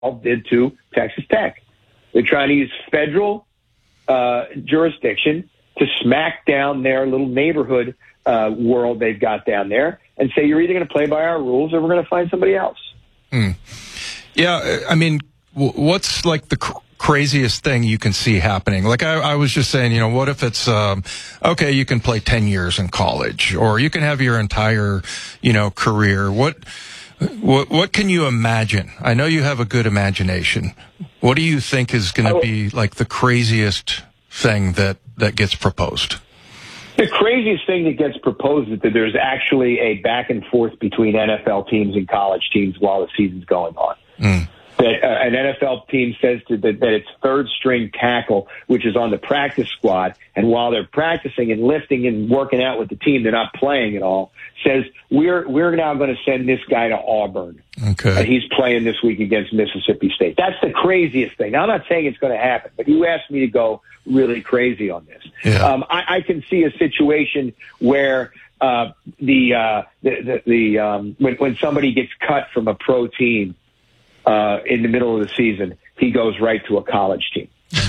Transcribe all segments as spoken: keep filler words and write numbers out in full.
did to Texas Tech. They're trying to use federal uh, jurisdiction to smack down their little neighborhood uh, world they've got down there and say, you're either going to play by our rules or we're going to find somebody else. Hmm. Yeah, I mean, what's like the cr- craziest thing you can see happening? Like I, I was just saying, you know, what if it's, um, okay, you can play ten years in college, or you can have your entire, you know, career. What, what, what can you imagine? I know you have a good imagination. What do you think is going to be like the craziest thing that, that gets proposed? The craziest thing that gets proposed is that there's actually a back and forth between N F L teams and college teams while the season's going on. Mm. That uh, an N F L team says to, that, that its third string tackle, which is on the practice squad, and while they're practicing and lifting and working out with the team, they're not playing at all, says, we're we're now going to send this guy to Auburn. Okay. And he's playing this week against Mississippi State. That's the craziest thing. Now, I'm not saying it's going to happen, but you asked me to go really crazy on this. Yeah. Um, I, I can see a situation where uh, the, uh, the, the, the um, when, when somebody gets cut from a pro team, Uh, in the middle of the season, he goes right to a college team.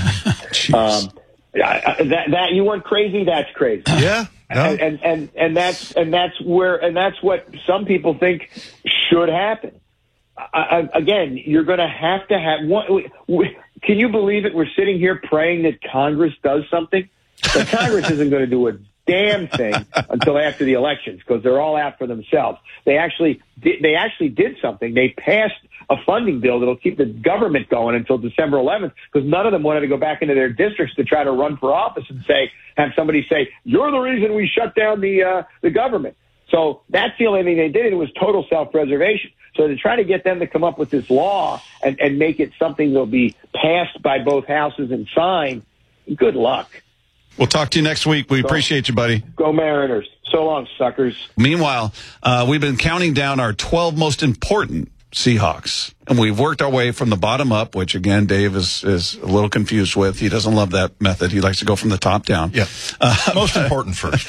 um, I, I, that, that you want crazy? That's crazy. Yeah, no. and, and and and that's and that's where and that's what some people think should happen. I, I, again, you're going to have to have one. We, we, can you believe it? We're sitting here praying that Congress does something, but Congress isn't going to do a damn thing until after the elections, because they're all out for themselves. They actually did, they actually did something. They passed a funding bill that'll keep the government going until December eleventh, because none of them wanted to go back into their districts to try to run for office and say, have somebody say, you're the reason we shut down the uh, the government. So that's the only thing they did. It was total self-preservation. So to try to get them to come up with this law and, and make it something that'll be passed by both houses and signed, good luck. We'll talk to you next week. We so, appreciate you, buddy. Go Mariners. So long, suckers. Meanwhile, uh, we've been counting down our twelve most important Seahawks, and we've worked our way from the bottom up, which, again, Dave is, is a little confused with. He doesn't love that method. He likes to go from the top down. Yeah. Uh, most important first.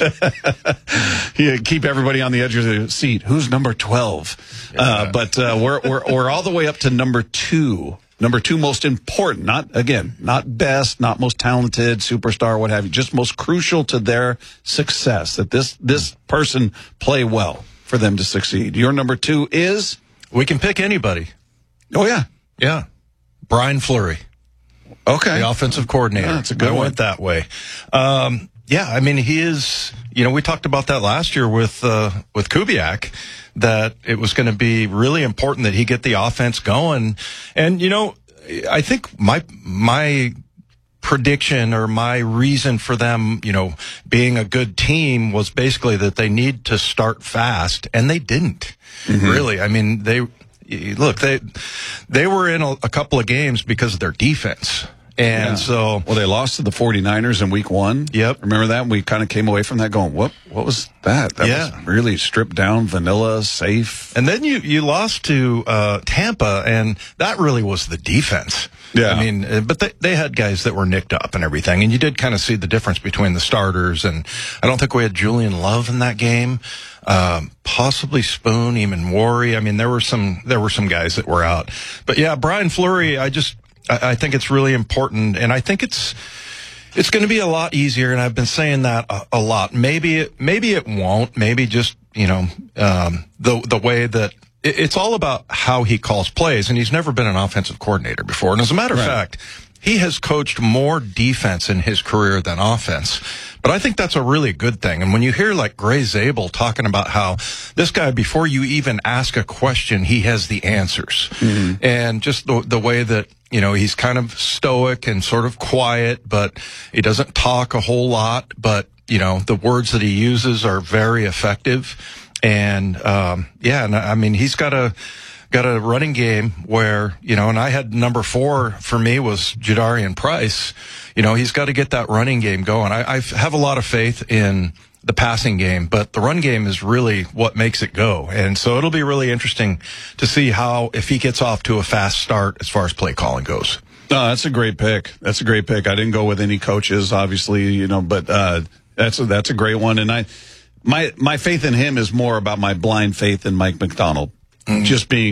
Yeah, keep everybody on the edge of the seat. Who's number twelve? Yeah. Uh, but uh, we're, we're, we're all the way up to number two. Number two, most important, not, again, not best, not most talented, superstar, what have you, just most crucial to their success, that this this person play well for them to succeed. Your number two is? We can pick anybody. Oh, yeah. Yeah. Brian Fleury. Okay. The offensive coordinator. Yeah, that's a good I one. went that way. Um, yeah, I mean, he is, you know, we talked about that last year with, uh, with Kubiak, that it was going to be really important that he get the offense going. And, you know, I think my, my prediction or my reason for them, you know, being a good team was basically that they need to start fast, and they didn't. Mm-hmm. Really. I mean, they, look, they, they were in a, a couple of games because of their defense. And yeah. so, well, they lost to the 49ers in week one. Yep. Remember that? We kind of came away from that going, what, what was that? That yeah. was really stripped down, vanilla, safe. And then you, you lost to, uh, Tampa, and that really was the defense. Yeah. I mean, but they, they had guys that were nicked up and everything, and you did kind of see the difference between the starters. And I don't think we had Julian Love in that game. Um, possibly Spoon, even Worry. I mean, there were some, there were some guys that were out, but yeah, Brian Fleury, I just, I, I think it's really important, and I think it's, it's going to be a lot easier. And I've been saying that a, a lot. Maybe it, maybe it won't. Maybe just, you know, um, the, the way that it, it's all about how he calls plays, and he's never been an offensive coordinator before. And as a matter of right. fact, he has coached more defense in his career than offense. But I think that's a really good thing. And when you hear like Gray Zabel talking about how this guy, before you even ask a question, he has the answers. Mm-hmm. And just the, the way that, you know, he's kind of stoic and sort of quiet, but he doesn't talk a whole lot. But, you know, the words that he uses are very effective. And, um, yeah, and I mean, he's got a, got a running game where, you know, and I had number four for me was Jadarian Price. You know, he's got to get that running game going. I, I have a lot of faith in the passing game, but the run game is really what makes it go. And so it'll be really interesting to see how, if he gets off to a fast start as far as play calling goes. No, that's a great pick. That's a great pick. I didn't go with any coaches, obviously, you know, but, uh, that's a, that's a great one. And I, my, my faith in him is more about my blind faith in Mike McDonald. Mm-hmm. Just being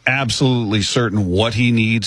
absolutely certain what he needs